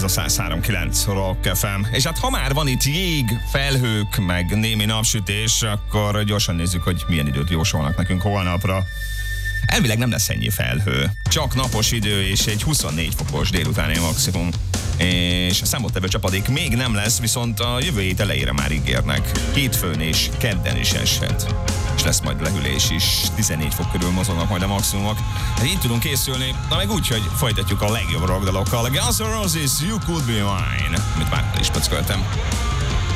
a 103.9 Rock FM. És hát ha már van itt jég, felhők, meg némi napsütés, akkor gyorsan nézzük, hogy milyen időt jósolnak nekünk holnapra. Elvileg nem lesz ennyi felhő, csak napos idő és egy 24 fokos délutáni maximum. És a számottevő csapadék még nem lesz, viszont a jövő hét elejére már ígérnek. Hétfőn és kedden is eshet. És lesz majd lehűlés is, 14 fok körül mozognak majd a maximumok. Hát így tudunk készülni, de meg úgy, hogy folytatjuk a legjobb rockdalokkal. Guns N' Roses, You Could Be Mine, amit már is pöcköltem.